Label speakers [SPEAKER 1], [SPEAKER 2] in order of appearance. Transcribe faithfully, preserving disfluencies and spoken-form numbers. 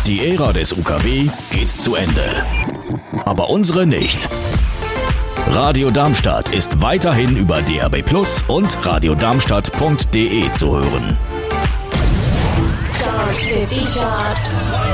[SPEAKER 1] Die Ära des U K W geht zu Ende. Aber unsere nicht. Radio Darmstadt ist weiterhin über D A B Plus und radiodarmstadt punkt de zu hören.
[SPEAKER 2] Charts fifty Charts.